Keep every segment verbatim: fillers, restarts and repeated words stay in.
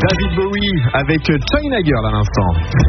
David Bowie avec China Girl à l'instant.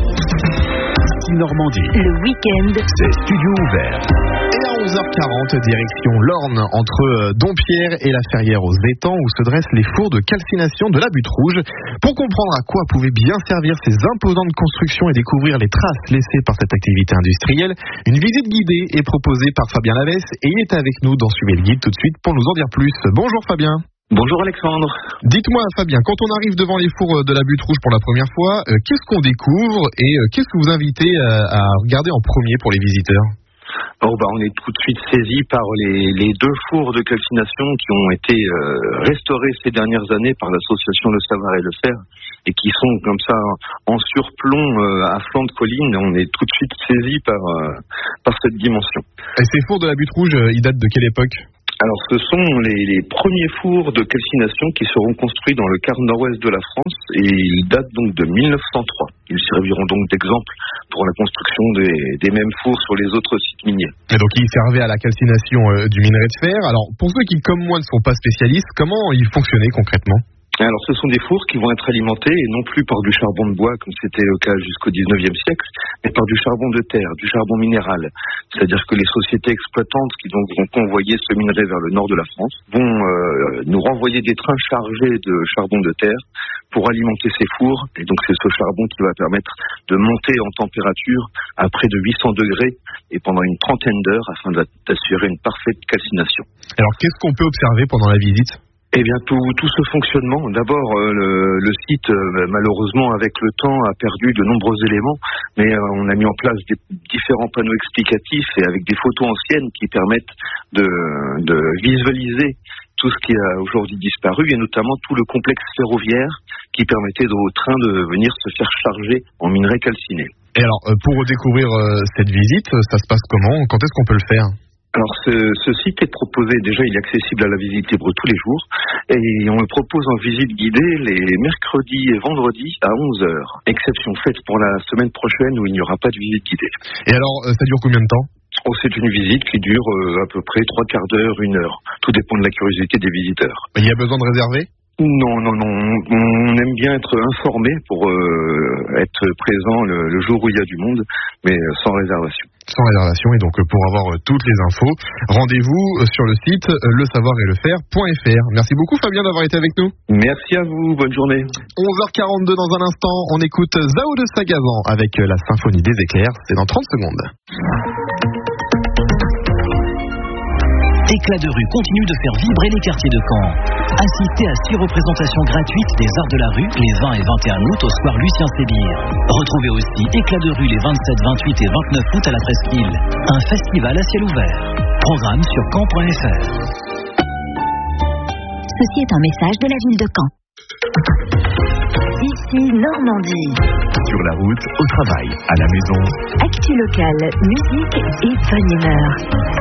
Normandie. Le week-end, c'est studio ouvert. Et à onze heures quarante, direction l'Orne, entre Dompierre et la Ferrière aux étangs, où se dressent les fours de calcination de la Butte Rouge. Pour comprendre à quoi pouvaient bien servir ces imposantes constructions et découvrir les traces laissées par cette activité industrielle, une visite guidée est proposée par Fabien Lavesse et il est avec nous dans Suivez le Guide tout de suite pour nous en dire plus. Bonjour Fabien. Bonjour Alexandre. Dites-moi Fabien, quand on arrive devant les fours de la Butte Rouge pour la première fois, euh, qu'est-ce qu'on découvre et euh, qu'est-ce que vous invitez euh, à regarder en premier pour les visiteurs ? Oh bah on est tout de suite saisi par les, les deux fours de calcination qui ont été euh, restaurés ces dernières années par l'association Le Savoir et Le Faire et qui sont comme ça en surplomb euh, à flanc de colline. On est tout de suite saisi par, euh, par cette dimension. Et ces fours de la Butte Rouge, euh, ils datent de quelle époque ? Alors ce sont les, les premiers fours de calcination qui seront construits dans le quart nord-ouest de la France et ils datent donc de mille neuf cent trois. Ils serviront donc d'exemple pour la construction des, des mêmes fours sur les autres sites miniers. Et donc ils servaient à la calcination euh, du minerai de fer. Alors pour ceux qui comme moi ne sont pas spécialistes, comment ils fonctionnaient concrètement ? Alors ce sont des fours qui vont être alimentés et non plus par du charbon de bois comme c'était le cas jusqu'au dix-neuvième siècle, mais par du charbon de terre, du charbon minéral. C'est-à-dire que les sociétés exploitantes qui donc vont convoyer ce minerai vers le nord de la France vont euh, nous renvoyer des trains chargés de charbon de terre pour alimenter ces fours. Et donc c'est ce charbon qui va permettre de monter en température à près de huit cents degrés et pendant une trentaine d'heures afin d'assurer une parfaite calcination. Alors qu'est-ce qu'on peut observer pendant la visite ? Eh bien, tout, tout ce fonctionnement, d'abord, euh, le, le site, euh, malheureusement, avec le temps, a perdu de nombreux éléments, mais euh, on a mis en place des différents panneaux explicatifs et avec des photos anciennes qui permettent de, de visualiser tout ce qui a aujourd'hui disparu, et notamment tout le complexe ferroviaire qui permettait aux trains de venir se faire charger en minerai calciné. Et alors, euh, pour découvrir euh, cette visite, ça se passe comment ? Quand est-ce qu'on peut le faire ? Alors ce, ce site est proposé, déjà il est accessible à la visite libre tous les jours et on le propose en visite guidée les mercredis et vendredis à onze heures. Exception faite pour la semaine prochaine où il n'y aura pas de visite guidée. Et alors ça dure combien de temps ? Oh, c'est une visite qui dure euh, à peu près trois quarts d'heure, une heure. Tout dépend de la curiosité des visiteurs. Il y a besoin de réserver ? Non, non, non. On aime bien être informé pour euh, être présent le, le jour où il y a du monde, mais sans réservation. Sans réservation, et donc pour avoir toutes les infos, rendez-vous sur le site le savoir et le faire point f r. Merci beaucoup Fabien d'avoir été avec nous. Merci à vous, bonne journée. onze heures quarante-deux dans un instant, on écoute Zao de Sagazan avec la symphonie des éclairs, c'est dans trente secondes. Éclat de rue continue de faire vibrer les quartiers de Caen. Assistez à six représentations gratuites des Arts de la rue les vingt et vingt et un août au square Lucien Sébire. Retrouvez aussi Éclat de rue les vingt-sept, vingt-huit et vingt-neuf août à la Presqu'île. Un festival à ciel ouvert. Programme sur caen point f r. Ceci est un message de la ville de Caen. Ici Normandie. Sur la route, au travail, à la maison. Actu locale, musique et bonne humeur.